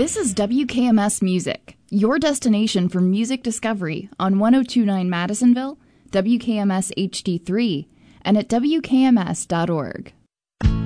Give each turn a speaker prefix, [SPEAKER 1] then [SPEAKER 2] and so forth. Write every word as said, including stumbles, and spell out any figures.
[SPEAKER 1] This is W K M S Music, your destination for music discovery on one oh two point nine Madisonville, W K M S H D three, and at W K M S dot org.